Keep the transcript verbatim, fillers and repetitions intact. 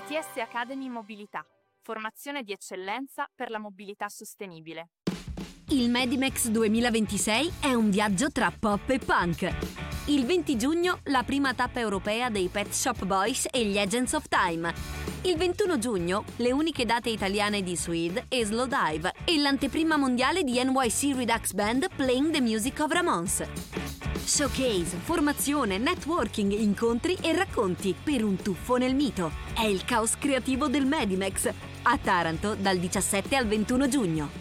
T S Academy Mobilità, formazione di eccellenza per la mobilità sostenibile. Il Medimex duemilaventisei è un viaggio tra pop e punk. Il venti giugno la prima tappa europea dei Pet Shop Boys e gli Agents of Time. Il ventuno giugno le uniche date italiane di Suede e Slowdive e l'anteprima mondiale di N Y C Redux Band Playing the Music of Ramones. Showcase, formazione, networking, incontri e racconti per un tuffo nel mito. È il caos creativo del Medimex a Taranto dal diciassette al ventuno giugno.